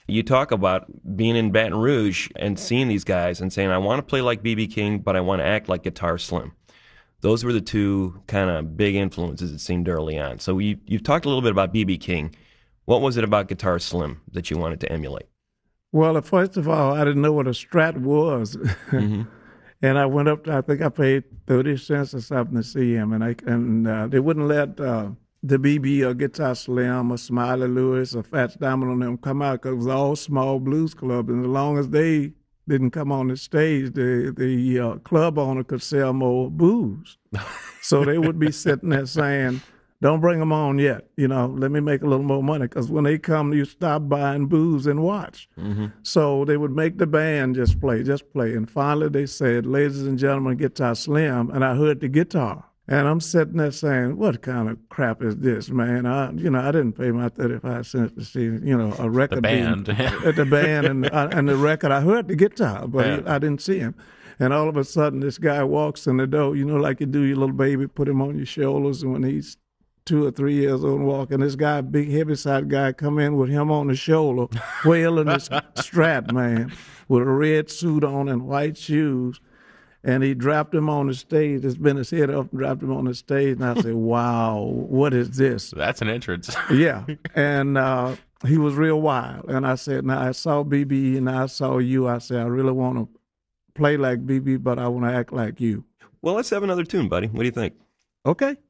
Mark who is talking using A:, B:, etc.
A: You talk about being in Baton Rouge and seeing these guys and saying, I want to play like B.B. King, but I want to act like Guitar Slim. Those were the two kind of big influences, it seemed, early on. So you've talked a little bit about B.B. King. What was it about Guitar Slim that you wanted to emulate?
B: Well, first of all, I didn't know what a Strat was.
A: Mm-hmm.
B: And I went up to, I think I paid 30 cents or something to see him. And they wouldn't let the BB or Guitar Slim or Smiley Lewis or Fats Domino and them come out because it was all small blues clubs. And as long as they didn't come on the stage, the club owner could sell more booze. So they would be sitting there saying, don't bring them on yet. Let me make a little more money. Because when they come, you stop buying booze and watch.
A: Mm-hmm.
B: So they would make the band just play. And finally they said, ladies and gentlemen, Guitar Slim. And I heard the guitar. And I'm sitting there saying, what kind of crap is this, man? I didn't pay my 35 cents to see, a record.
C: The band.
B: At the band and the record. I heard the guitar, but
C: Yeah.
B: I didn't see him. And all of a sudden, this guy walks in the door, like you do your little baby, put him on your shoulders. And when he's 2 or 3 years old and walking, this guy, big heaviside guy, come in with him on the shoulder, wailing this Strat, man, with a red suit on and white shoes. And he dropped him on the stage. Just bent his head up and dropped him on the stage. And I said, wow, what is this?
C: That's an entrance.
B: Yeah. And he was real wild. And I said, now I saw BB and I saw you. I said, I really want to play like BB, but I want to act like you.
A: Well, let's have another tune, buddy. What do you think?
B: Okay.